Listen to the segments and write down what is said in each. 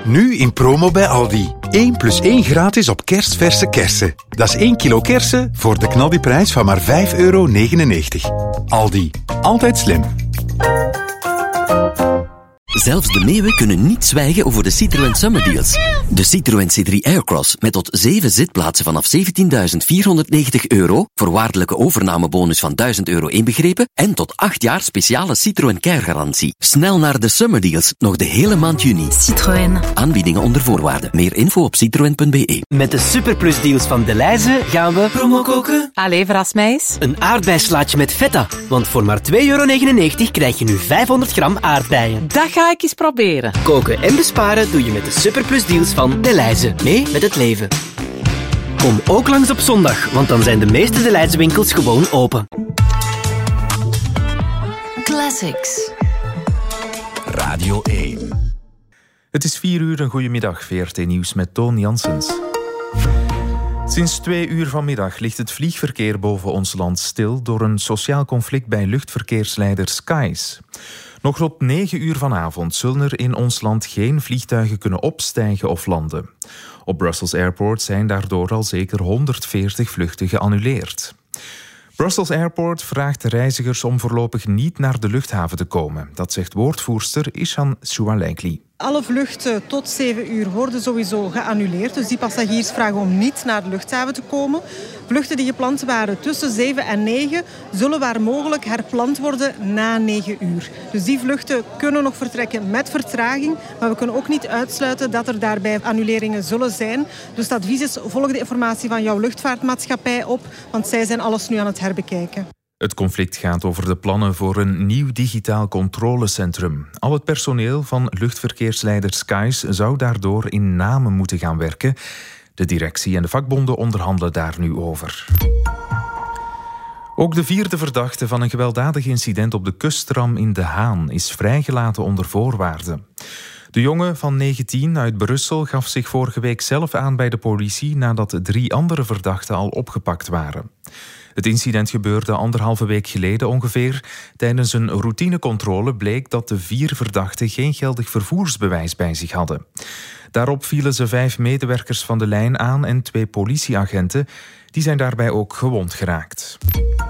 Nu in promo bij Aldi. 1 + 1 gratis op kerstverse kersen. Dat is 1 kilo kersen voor de knaldiprijs van maar €5,99. Aldi. Altijd slim. Zelfs de meeuwen kunnen niet zwijgen over de Citroën Summer Deals. De Citroën C3 Aircross met tot 7 zitplaatsen vanaf €17.490, voorwaardelijke overnamebonus van €1.000 inbegrepen en tot 8 jaar speciale Citroën Care-garantie. Snel naar de Summer Deals, nog de hele maand juni. Citroën. Aanbiedingen onder voorwaarden. Meer info op citroen.be. Met de Superplus deals van Delhaize gaan we promo koken. Allee, verras mij eens. Een aardbeislaatje met feta. Want voor maar €2,99 krijg je nu 500 gram aardbeien. Dat ga ik eens proberen. Koken en besparen doe je met de Superplus deals van Delhaize. Mee met het leven. Kom ook langs op zondag, want dan zijn de meeste Delhaize winkels gewoon open. Classics. Radio 1. Het is 4 uur, een goedemiddag. VRT Nieuws met Toon Janssens. Sinds 2 uur vanmiddag ligt het vliegverkeer boven ons land stil door een sociaal conflict bij luchtverkeersleider Skies. Nog tot 9 uur vanavond zullen er in ons land geen vliegtuigen kunnen opstijgen of landen. Op Brussels Airport zijn daardoor al zeker 140 vluchten geannuleerd. Brussels Airport vraagt de reizigers om voorlopig niet naar de luchthaven te komen. Dat zegt woordvoerster Ishan Choualaikli. Alle vluchten tot 7 uur worden sowieso geannuleerd. Dus die passagiers vragen om niet naar de luchthaven te komen. Vluchten die gepland waren tussen 7 en 9 zullen waar mogelijk herpland worden na 9 uur. Dus die vluchten kunnen nog vertrekken met vertraging. Maar we kunnen ook niet uitsluiten dat er daarbij annuleringen zullen zijn. Dus het advies is, volg de informatie van jouw luchtvaartmaatschappij op. Want zij zijn alles nu aan het herbekijken. Het conflict gaat over de plannen voor een nieuw digitaal controlecentrum. Al het personeel van luchtverkeersleider Skies zou daardoor in namen moeten gaan werken. De directie en de vakbonden onderhandelen daar nu over. Ook de 4e verdachte van een gewelddadig incident op de kusttram in De Haan is vrijgelaten onder voorwaarden. De jongen van 19 uit Brussel gaf zich vorige week zelf aan bij de politie nadat 3 andere verdachten al opgepakt waren. Het incident gebeurde 1,5 week geleden ongeveer. Tijdens een routinecontrole bleek dat de 4 verdachten geen geldig vervoersbewijs bij zich hadden. Daarop vielen ze 5 medewerkers van de lijn aan en 2 politieagenten. Die zijn daarbij ook gewond geraakt.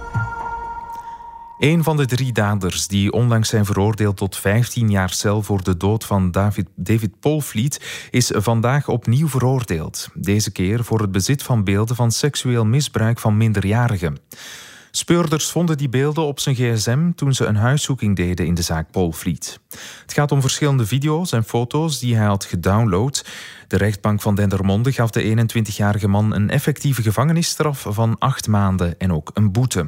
Een van de 3 daders die onlangs zijn veroordeeld tot 15 jaar cel voor de dood van David Polvliet is vandaag opnieuw veroordeeld. Deze keer voor het bezit van beelden van seksueel misbruik van minderjarigen. Speurders vonden die beelden op zijn gsm toen ze een huiszoeking deden in de zaak Polvliet. Het gaat om verschillende video's en foto's die hij had gedownload. De rechtbank van Dendermonde gaf de 21-jarige man een effectieve gevangenisstraf van 8 maanden en ook een boete.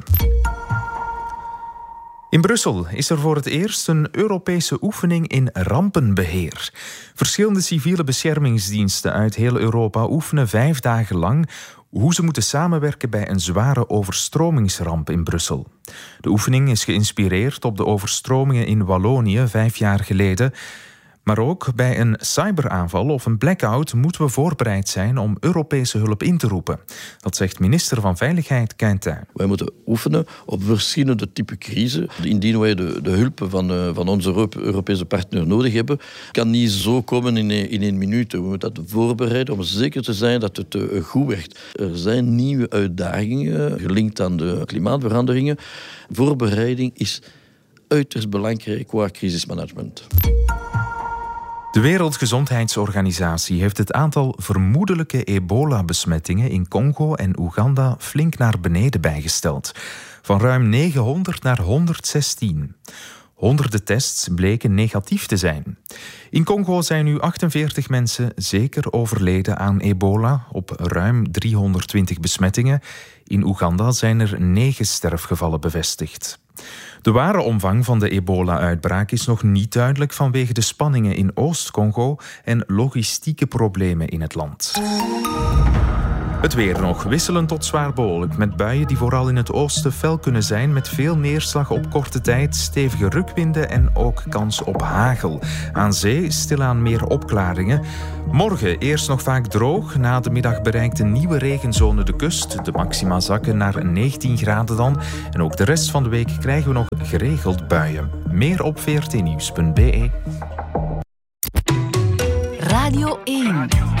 In Brussel is er voor het eerst een Europese oefening in rampenbeheer. Verschillende civiele beschermingsdiensten uit heel Europa oefenen 5 dagen lang hoe ze moeten samenwerken bij een zware overstromingsramp in Brussel. De oefening is geïnspireerd op de overstromingen in Wallonië 5 jaar geleden. Maar ook bij een cyberaanval of een blackout moeten we voorbereid zijn om Europese hulp in te roepen. Dat zegt minister van Veiligheid Quentin. Wij moeten oefenen op verschillende typen crisis. Indien wij de hulp van onze Europese partner nodig hebben, kan niet zo komen in 1 minuut. We moeten dat voorbereiden om zeker te zijn dat het goed werkt. Er zijn nieuwe uitdagingen gelinkt aan de klimaatveranderingen. Voorbereiding is uiterst belangrijk qua crisismanagement. De Wereldgezondheidsorganisatie heeft het aantal vermoedelijke ebola-besmettingen in Congo en Oeganda flink naar beneden bijgesteld. Van ruim 900 naar 116. Honderden tests bleken negatief te zijn. In Congo zijn nu 48 mensen zeker overleden aan ebola op ruim 320 besmettingen. In Oeganda zijn er 9 sterfgevallen bevestigd. De ware omvang van de ebola-uitbraak is nog niet duidelijk vanwege de spanningen in Oost-Congo en logistieke problemen in het land. Het weer nog wisselend tot zwaar bewolkt met buien die vooral in het oosten fel kunnen zijn met veel neerslag op korte tijd, stevige rukwinden en ook kans op hagel. Aan zee stilaan meer opklaringen. Morgen eerst nog vaak droog. Na de middag bereikt een nieuwe regenzone de kust. De maxima zakken naar 19 graden dan. En ook de rest van de week krijgen we nog geregeld buien. Meer op vrtnieuws.be. Radio 1.